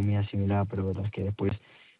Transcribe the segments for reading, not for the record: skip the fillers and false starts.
muy asimilada, pero la verdad es que después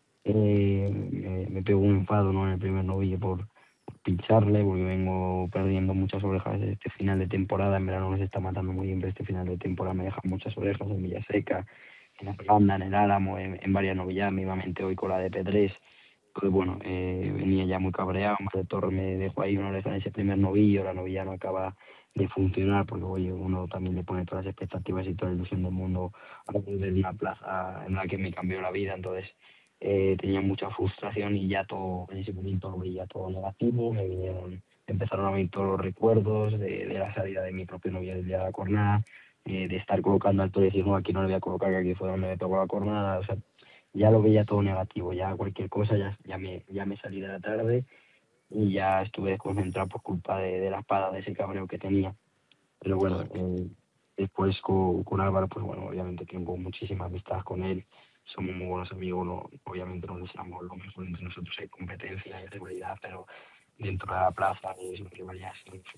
me pegó un enfado, ¿no? En el primer novillo por pincharle, porque vengo perdiendo muchas orejas este final de temporada. En verano nos está matando muy bien, pero este final de temporada me deja muchas orejas en Villaseca, en Arganda, en el Álamo, en varias novilladas, mismamente hoy con la de Pedrés. Pues bueno, venía ya muy cabreado, Mario Torres me dejó ahí una oreja en ese primer novillo, la novilla no acaba de funcionar, porque oye, uno también le pone todas las expectativas y toda la ilusión del mundo a perder una plaza en la que me cambió la vida. Entonces tenía mucha frustración y ya todo, en ese momento lo veía todo negativo, empezaron a venir todos los recuerdos de la salida de mi propio novio del día de la jornada, de estar colocando al toro y decir, no, aquí no le voy a colocar, que aquí fue donde me tocó la jornada. O sea, ya lo veía todo negativo, ya cualquier cosa ya me salí de la tarde y ya estuve desconcentrado por culpa de la espada, de ese cabreo que tenía. Pero bueno, Joder, después con Álvaro, pues bueno, obviamente tengo muchísimas amistad con él, somos muy buenos amigos, no, obviamente nos deseamos lo mejor entre nosotros, hay competencia, hay rivalidad, pero dentro de la plaza es una rivalidad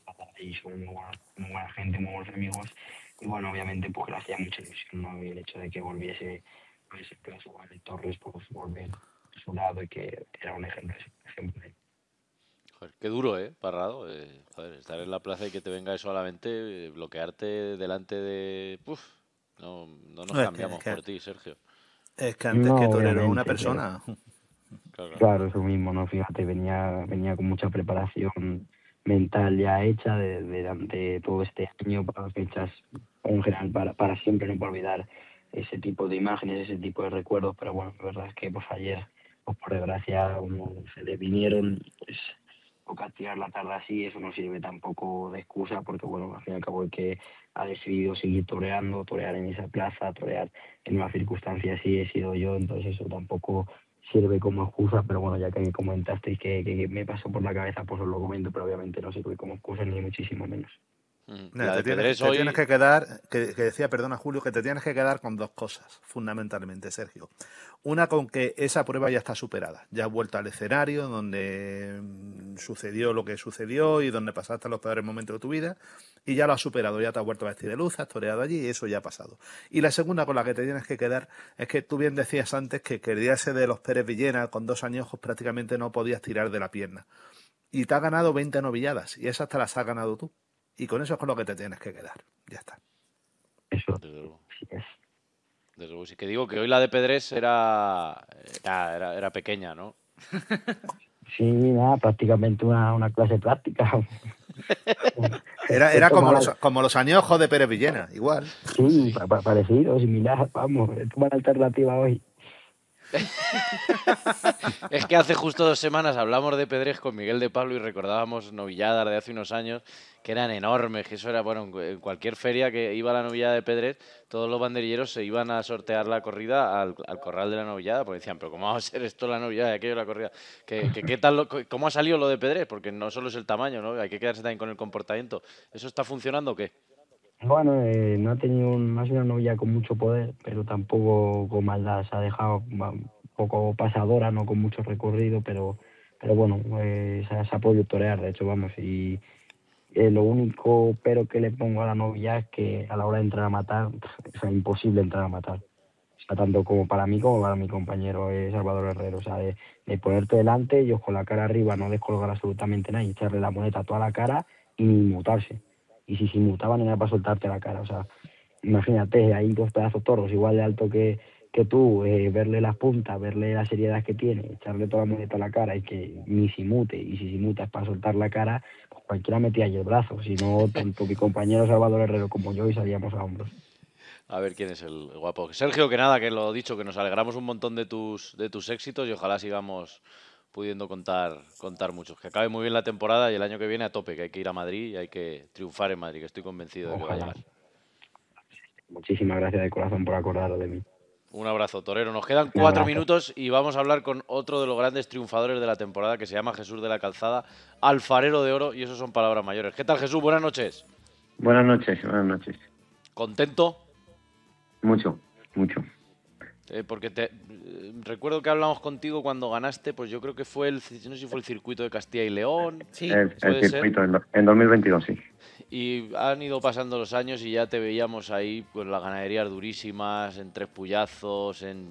y somos muy buena gente, muy buenos amigos. Y bueno, obviamente pues le hacía mucha ilusión, ¿no? Y el hecho de que volviese a ese plazo, Vale Torres, pues volver a su lado y que era un ejemplo de superación para él. joder, qué duro, Parrado. Joder, estar en la plaza y que te venga eso a la mente, bloquearte delante de... Puf, no, no nos No, es cambiamos que, por ti, Sergio. es que antes que No, torero una obviamente, pero persona. Claro, claro. claro, eso mismo, ¿no? Fíjate, venía con mucha preparación mental ya hecha durante todo este año para fechas, en general, para siempre, no para olvidar ese tipo de imágenes, ese tipo de recuerdos, pero bueno, la verdad es que pues ayer, pues por desgracia, como se le vinieron, pues toca tirar la tarde así, eso no sirve tampoco de excusa, porque bueno, al fin y al cabo el que ha decidido seguir toreando, torear en esa plaza, torear en una circunstancia así he sido yo, entonces eso tampoco sirve como excusa, pero bueno, ya que me comentasteis que me pasó por la cabeza, pues os lo comento, pero obviamente no sirve como excusa ni muchísimo menos. Y Mira, la de Pedrés te tienes hoy, que quedar, que decía, perdona Julio, que te tienes que quedar con dos cosas, fundamentalmente, Sergio. Una, con que esa prueba ya está superada, ya has vuelto al escenario donde sucedió lo que sucedió y donde pasaste los peores momentos de tu vida, y ya lo has superado, ya te has vuelto a vestir de luz, has toreado allí y eso ya ha pasado. Y la segunda con la que te tienes que quedar es que tú bien decías antes que el día ese de los Pérez Villena, con 2 añojos, prácticamente no podías tirar de la pierna. Y te ha ganado 20 novilladas, y esas te las has ganado tú. Y con eso es con lo que te tienes que quedar. Ya está. Eso desde luego, sí es. desde luego, sí que digo que hoy la de Pedrés era pequeña, ¿no? Sí, nada, prácticamente una clase práctica. Era Es como los añojos de Pérez Villena, igual. sí, Sí. parecido, similar, vamos, es como una alternativa hoy. Es que hace justo 2 semanas hablamos de Pedrés con Miguel de Pablo y recordábamos novilladas de hace unos años que eran enormes, que eso era, bueno, en cualquier feria que iba la novillada de Pedrés, todos los banderilleros se iban a sortear la corrida al corral de la novillada, porque decían, pero ¿cómo va a ser esto la novillada y aquello la corrida? ¿Qué tal cómo ha salido lo de Pedrés? Porque no solo es el tamaño, ¿no? Hay que quedarse también con el comportamiento. ¿Eso está funcionando o qué? Bueno, no ha sido una novia con mucho poder, pero tampoco con maldad, se ha dejado un poco pasadora, no con mucho recorrido, pero bueno, se ha podido torear, de hecho, vamos, y lo único pero que le pongo a la novia es que a la hora de entrar a matar, es imposible entrar a matar. O sea, tanto como para mí como para mi compañero Salvador Herrero. O sea, de ponerte delante, ellos con la cara arriba, no descolgar absolutamente nada y echarle la moneta a toda la cara y ni inmutarse. Y si se inmutaban era para soltarte la cara. O sea, imagínate, hay dos pedazos toros igual de alto que tú, verle las puntas, verle la seriedad que tiene, echarle toda la moneta a la cara y que ni se mute, y si se muta es para soltar la cara, pues cualquiera metía ahí el brazo, si no, tanto mi compañero Salvador Herrero como yo y salíamos a hombros. A ver quién es el guapo. Sergio, que nada, que lo dicho, que nos alegramos un montón de tus éxitos y ojalá sigamos pudiendo contar muchos. Que acabe muy bien la temporada y el año que viene a tope, que hay que ir a Madrid y hay que triunfar en Madrid, que estoy convencido de que va a Ojalá. llegar. Muchísimas gracias de corazón por acordaros de mí. Un abrazo, Torero. Nos quedan Un 4 abrazo. minutos y vamos a hablar con otro de los grandes triunfadores de la temporada que se llama Jesús de la Calzada, alfarero de oro, y eso son palabras mayores. ¿Qué tal, Jesús? Buenas noches. Buenas noches, buenas noches. ¿Contento? Mucho, mucho. Porque recuerdo que hablamos contigo cuando ganaste, pues yo creo que fue no sé si fue el circuito de Castilla y León, Sí. El puede ser. circuito en 2022, sí. Y han ido pasando los años y ya te veíamos ahí con las ganaderías durísimas, en Tres Puyazos, en